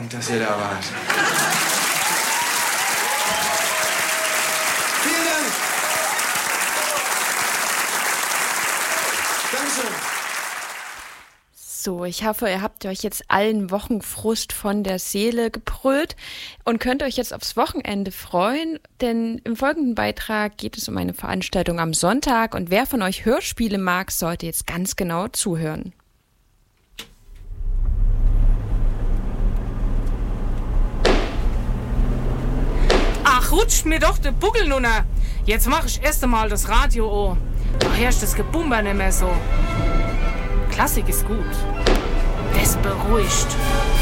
Dank, dass ihr da wart. Vielen Dank. Dankeschön. So, ich hoffe, ihr habt euch jetzt allen Wochenfrust von der Seele gebrüllt und könnt euch jetzt aufs Wochenende freuen, denn im folgenden Beitrag geht es um eine Veranstaltung am Sonntag und wer von euch Hörspiele mag, sollte jetzt ganz genau zuhören. Ach, rutscht mir doch der Buckel nunter. Jetzt mach ich erst einmal das Radio an. Da herrscht das Gebumper nicht mehr so. Klassik ist gut. Das beruhigt.